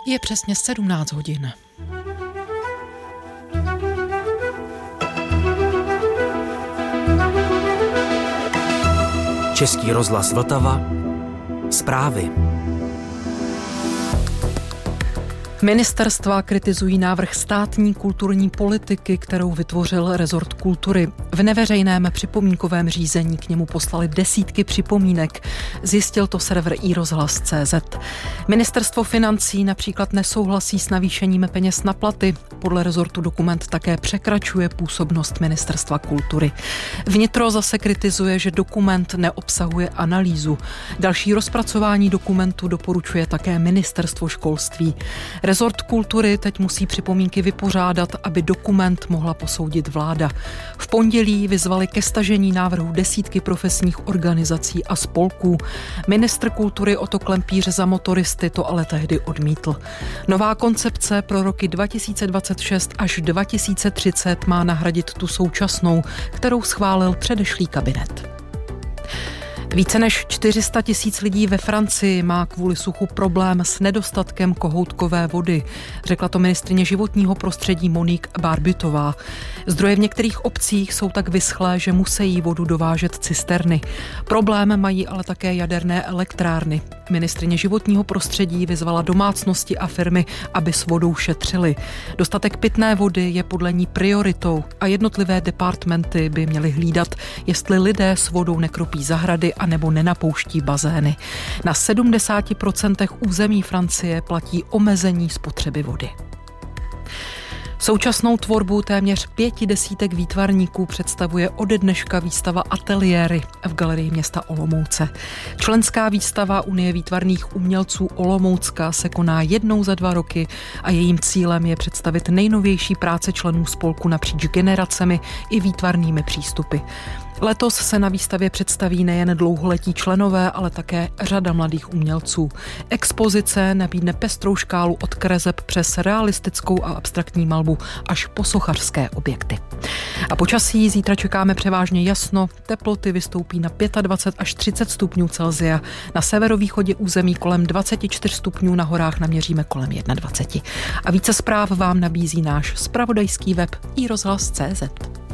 Je přesně 17 hodin. Český rozhlas Vltava. Zprávy. Ministerstva kritizují návrh státní kulturní politiky, kterou vytvořil rezort kultury. V neveřejném připomínkovém řízení k němu poslali desítky připomínek. Zjistil to server iRozhlas.cz. Ministerstvo financí například nesouhlasí s navýšením peněz na platy. Podle rezortu dokument také překračuje působnost Ministerstva kultury. Vnitro zase kritizuje, že dokument neobsahuje analýzu. Další rozpracování dokumentu doporučuje také Ministerstvo školství. Rezort kultury teď musí připomínky vypořádat, aby dokument mohla posoudit vláda. V pondělí vyzvali ke stažení návrhu desítky profesních organizací a spolků. Ministr kultury Otto Klempíř za motoristy to ale tehdy odmítl. Nová koncepce pro roky 2026 až 2030 má nahradit tu současnou, kterou schválil předešlý kabinet. Více než 400 000 lidí ve Francii má kvůli suchu problém s nedostatkem kohoutkové vody, řekla to ministryně životního prostředí Monique Barbutová. Zdroje v některých obcích jsou tak vyschlé, že musí vodu dovážet cisterny. Problém mají ale také jaderné elektrárny. Ministryně životního prostředí vyzvala domácnosti a firmy, aby s vodou šetřili. Dostatek pitné vody je podle ní prioritou a jednotlivé departmenty by měly hlídat, jestli lidé s vodou nekropí zahrady a nebo nenapouští bazény. Na 70% území Francie platí omezení spotřeby vody. Současnou tvorbu téměř 50 výtvarníků představuje ode dneška výstava Ateliéry v galerii města Olomouce. Členská výstava Unie výtvarných umělců Olomoucka se koná jednou za 2 roky a jejím cílem je představit nejnovější práce členů spolku napříč generacemi i výtvarnými přístupy. Letos se na výstavě představí nejen dlouholetí členové, ale také řada mladých umělců. Expozice nabídne pestrou škálu od kreseb přes realistickou a abstraktní malbu až po sochařské objekty. A počasí zítra čekáme převážně jasno, teploty vystoupí na 25 až 30 stupňů Celsia. Na severovýchodě území kolem 24 stupňů, na horách naměříme kolem 21. A více zpráv vám nabízí náš zpravodajský web iRozhlas.cz.